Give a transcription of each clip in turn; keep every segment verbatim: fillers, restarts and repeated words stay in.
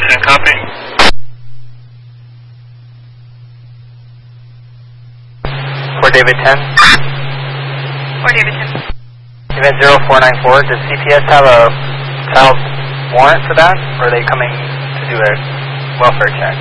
ten, copy. For David ten. For David ten. Event zero four nine four, does C P S have a child warrant for that? Or are they coming to do a welfare check?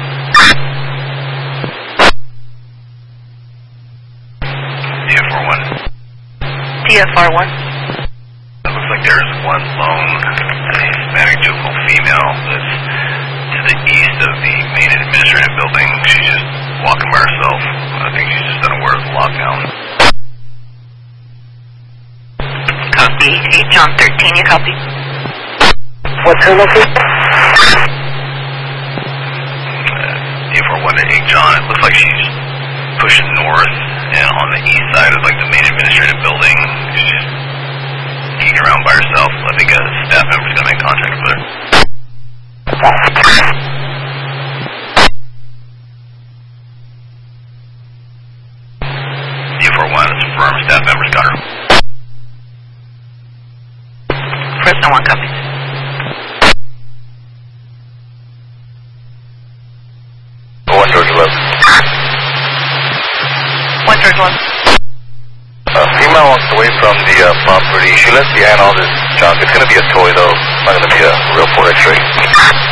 D F R one. D F R one. It looks like there's one lone Hispanic juvenile female that's to the east of the main administrative building. She's just walking by herself. I think she's just unaware of the lockdown. Copy. eight John thirteen, you copy? What's her location? Uh, D F R one to eight John. It looks like she's pushing north and on the east side of like the main administrative building. She's just geeking around by herself. I think a staff member's going to make contact with her. D F R one, it's affirmed. Staff members got her. Fresno one, copy. one George eleven. one George eleven. A female walks away from the uh, property. She left behind all this junk. It's going to be a toy, though. It's not going to be a real four X-ray.